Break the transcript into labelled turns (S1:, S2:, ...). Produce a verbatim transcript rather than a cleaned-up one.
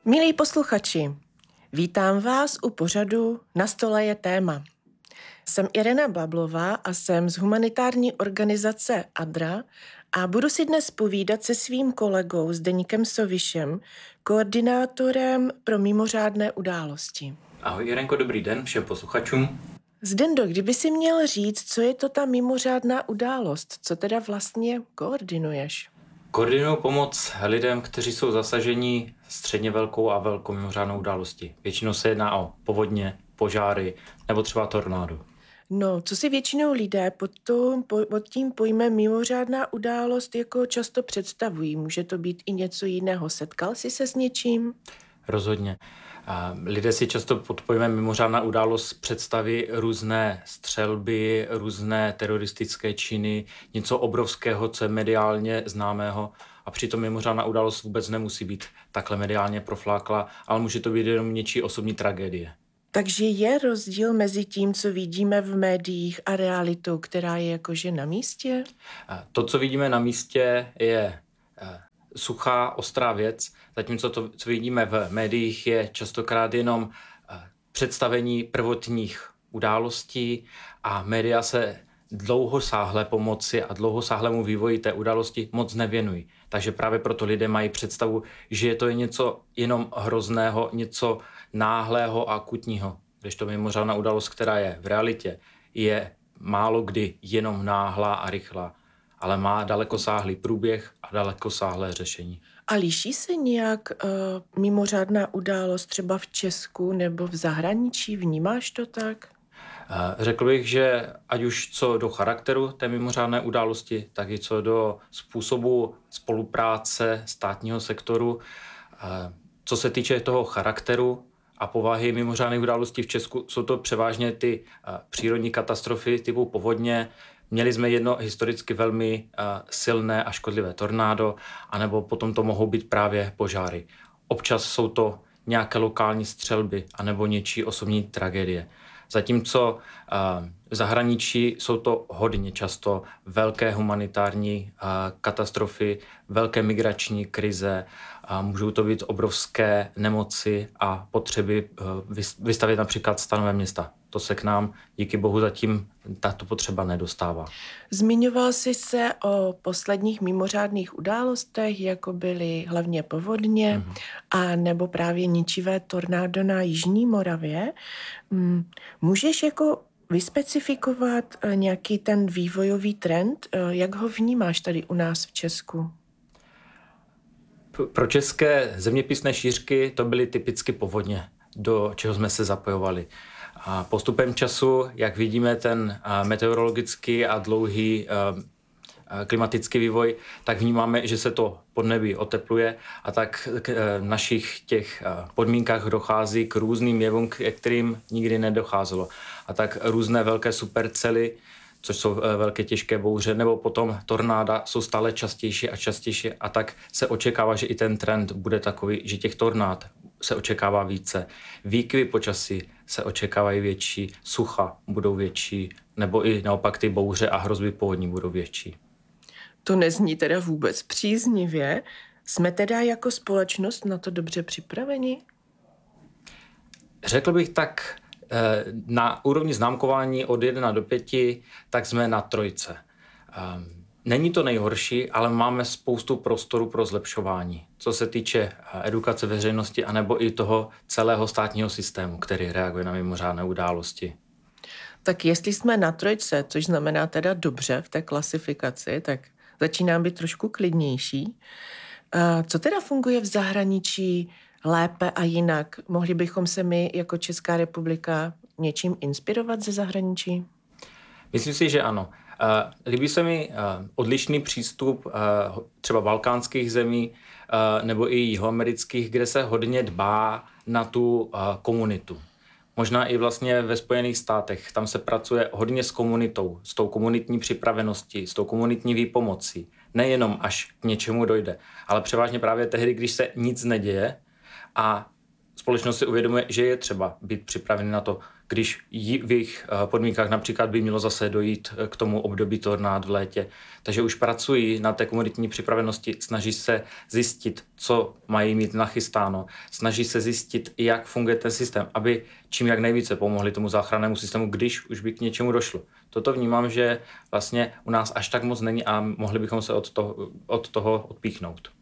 S1: Milí posluchači, vítám vás u pořadu Na stole je téma. Jsem Irena Bablová a jsem z humanitární organizace Adra a budu si dnes povídat se svým kolegou Zdeňkem Sovišem, koordinátorem pro mimořádné události.
S2: Ahoj Irenko, dobrý den všem posluchačům.
S1: Zdendo, kdyby si měl říct, co je to ta mimořádná událost, co teda vlastně koordinuješ?
S2: Koordinuju pomoc lidem, kteří jsou zasaženi středně velkou a velkou mimořádnou událostí. Většinou se jedná o povodně, požáry nebo třeba tornádo.
S1: No, co si většinou lidé pod, to, pod tím pojmem mimořádná událost jako často představují? Může to být i něco jiného? Setkal jsi se s něčím?
S2: Rozhodně. Lidé si často pod pojmem mimořádná událost představí různé střelby, různé teroristické činy, něco obrovského, co je mediálně známého. A přitom mimořádná událost vůbec nemusí být takhle mediálně proflákla, ale může to být jenom něčí osobní tragédie.
S1: Takže je rozdíl mezi tím, co vidíme v médiích a realitou, která je jakože na místě?
S2: To, co vidíme na místě, je suchá, ostrá věc, zatímco to, co vidíme v médiích, je častokrát jenom představení prvotních událostí a média se dlouhosáhlé pomoci a dlouhosáhlému vývoji té události moc nevěnují. Takže právě proto lidé mají představu, že je to něco jenom hrozného, něco náhlého a akutního. Když to mimořádná událost, která je v realitě, je málo kdy jenom náhlá a rychlá, ale má dalekosáhlý průběh a dalekosáhlé řešení.
S1: A liší se nějak uh, mimořádná událost třeba v Česku nebo v zahraničí? Vnímáš to tak?
S2: Uh, řekl bych, že ať už co do charakteru té mimořádné události, tak i co do způsobu spolupráce státního sektoru. Uh, co se týče toho charakteru a povahy mimořádných událostí v Česku, jsou to převážně ty uh, přírodní katastrofy typu povodně. Měli jsme jedno historicky velmi uh, silné a škodlivé tornádo, anebo potom to mohou být právě požáry. Občas jsou to nějaké lokální střelby, anebo něčí osobní tragédie. Zatímco uh, v zahraničí jsou to hodně často velké humanitární uh, katastrofy, velké migrační krize, uh, můžou to být obrovské nemoci a potřeby uh, vystavět například stanové města. To se k nám díky bohu zatím tato potřeba nedostává.
S1: Zmiňoval jsi se o posledních mimořádných událostech, jako byly hlavně povodně mm-hmm. a nebo právě ničivé tornádo na Jižní Moravě. Můžeš jako vyspecifikovat nějaký ten vývojový trend? Jak ho vnímáš tady u nás v Česku?
S2: Pro české zeměpisné šířky to byly typicky povodně, do čeho jsme se zapojovali. A postupem času, jak vidíme ten meteorologický a dlouhý klimatický vývoj, tak vnímáme, že se to podnebí otepluje a tak v našich těch podmínkách dochází k různým jevům, k kterým nikdy nedocházelo. A tak různé velké supercely, což jsou velké těžké bouře, nebo potom tornáda jsou stále častější a častější a tak se očekává, že i ten trend bude takový, že těch tornád se očekává více. Výkyvy počasí se očekávají větší, sucha budou větší, nebo i naopak ty bouře a hrozby povodní budou větší.
S1: To nezní teda vůbec příznivě. Jsme teda jako společnost na to dobře připraveni?
S2: Řekl bych tak, na úrovni známkování od jedna do pěti, tak jsme na trojce. Není to nejhorší, ale máme spoustu prostoru pro zlepšování, co se týče edukace veřejnosti anebo i toho celého státního systému, který reaguje na mimořádné události.
S1: Tak jestli jsme na trojce, což znamená teda dobře v té klasifikaci, tak začínám být trošku klidnější. Co teda funguje v zahraničí lépe a jinak? Mohli bychom se my jako Česká republika něčím inspirovat ze zahraničí?
S2: Myslím si, že ano. Uh, líbí se mi uh, odlišný přístup uh, třeba balkánských zemí uh, nebo i jihoamerických, kde se hodně dbá na tu uh, komunitu. Možná i vlastně ve Spojených státech. Tam se pracuje hodně s komunitou, s tou komunitní připraveností, s tou komunitní výpomocí. Nejenom až k něčemu dojde, ale převážně právě tehdy, když se nic neděje a společnost si uvědomuje, že je třeba být připravený na to, když v jejich podmínkách například by mělo zase dojít k tomu období tornád v létě. Takže už pracují na té komunitní připravenosti, snaží se zjistit, co mají mít nachystáno, snaží se zjistit, jak funguje ten systém, aby čím jak nejvíce pomohli tomu záchrannému systému, když už by k něčemu došlo. Toto vnímám, že vlastně u nás až tak moc není a mohli bychom se od toho, od toho odpíchnout.